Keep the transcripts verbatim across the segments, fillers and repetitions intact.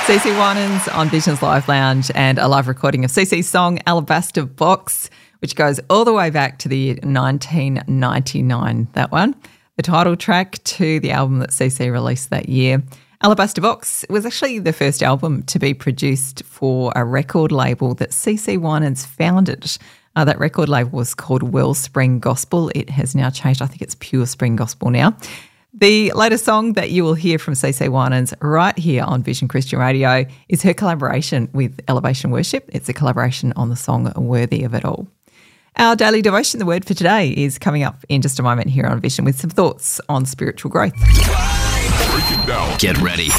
CeCe Winans on Visions Live Lounge, and a live recording of CeCe's song Alabaster Box, which goes all the way back to the year nineteen ninety-nine, that one. The title track to the album that CeCe released that year. Alabaster Box was actually the first album to be produced for a record label that CeCe Winans founded. Uh, that record label was called Wellspring Gospel. It has now changed. I think it's Pure Spring Gospel now. The latest song that you will hear from CeCe Winans right here on Vision Christian Radio is her collaboration with Elevation Worship. It's a collaboration on the song Worthy of It All. Our daily devotion, the word for today, is coming up in just a moment here on Vision with some thoughts on spiritual growth. Get ready.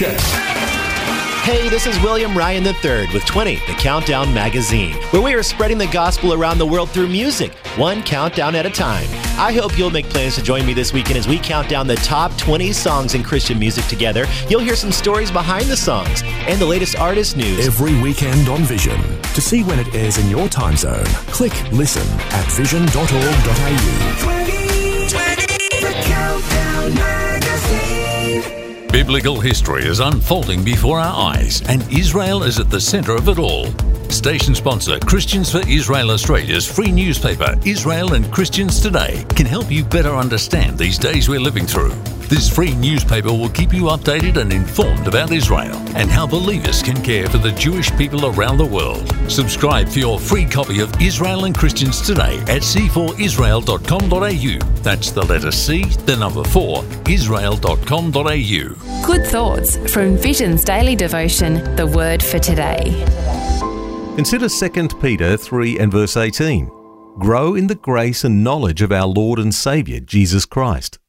Hey, this is William Ryan the third with twenty, the Countdown Magazine, where we are spreading the gospel around the world through music, one countdown at a time. I hope you'll make plans to join me this weekend as we count down the top twenty songs in Christian music together. You'll hear some stories behind the songs and the latest artist news. Every weekend on Vision. To see when it airs in your time zone, click listen at vision dot org dot a u. twenty twenty, the Countdown Magazine. Biblical history is unfolding before our eyes, and Israel is at the centre of it all. Station sponsor Christians for Israel Australia's free newspaper, Israel and Christians Today, can help you better understand these days we're living through. This free newspaper will keep you updated and informed about Israel and how believers can care for the Jewish people around the world. Subscribe for your free copy of Israel and Christians Today at c four israel dot com dot a u. That's the letter C, the number four, israel dot com dot a u. Good thoughts from Vision's daily devotion, the word for today. Consider Second Peter three and verse eighteen. Grow in the grace and knowledge of our Lord and Saviour, Jesus Christ.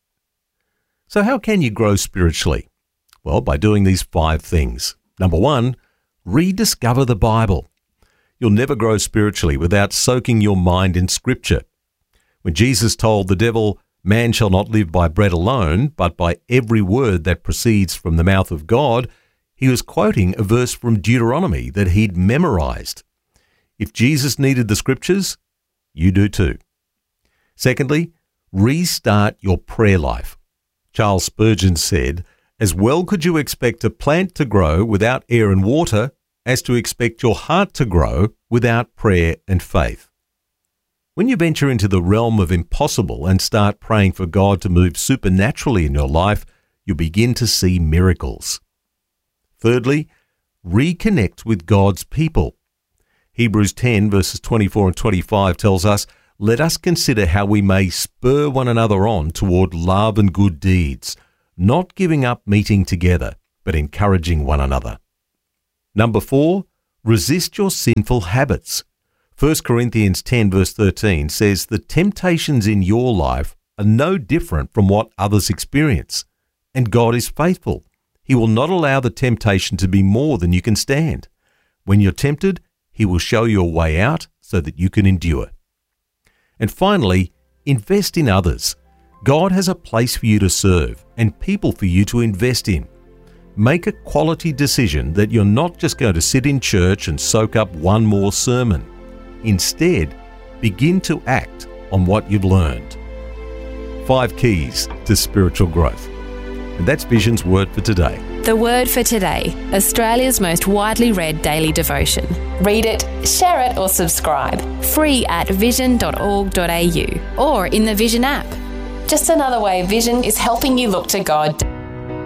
So how can you grow spiritually? Well, by doing these five things. Number one, rediscover the Bible. You'll never grow spiritually without soaking your mind in Scripture. When Jesus told the devil, "Man shall not live by bread alone, but by every word that proceeds from the mouth of God," he was quoting a verse from Deuteronomy that he'd memorized. If Jesus needed the Scriptures, you do too. Secondly, restart your prayer life. Charles Spurgeon said, "As well could you expect a plant to grow without air and water as to expect your heart to grow without prayer and faith." When you venture into the realm of impossible and start praying for God to move supernaturally in your life, you'll begin to see miracles. Thirdly, reconnect with God's people. Hebrews ten verses twenty-four and twenty-five tells us, "Let us consider how we may spur one another on toward love and good deeds, not giving up meeting together, but encouraging one another." Number four, resist your sinful habits. First Corinthians ten verse thirteen says the temptations in your life are no different from what others experience, and God is faithful. He will not allow the temptation to be more than you can stand. When you're tempted, He will show you a way out so that you can endure. And finally, invest in others. God has a place for you to serve and people for you to invest in. Make a quality decision that you're not just going to sit in church and soak up one more sermon. Instead, begin to act on what you've learned. Five keys to spiritual growth. And that's Vision's word for today. The word for today, Australia's most widely read daily devotion. Read it, share it or subscribe. Free at vision dot org dot a u or in the Vision app. Just another way Vision is helping you look to God